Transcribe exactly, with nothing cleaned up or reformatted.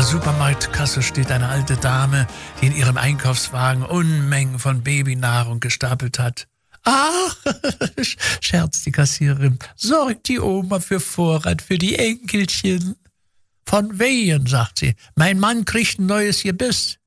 Supermarktkasse steht eine alte Dame, die in ihrem Einkaufswagen Unmengen von Babynahrung gestapelt hat. »Ach«, scherzt die Kassiererin, »sorgt die Oma für Vorrat für die Enkelchen?« »Von wehen«, sagt sie, »mein Mann kriegt ein neues Gebiss.«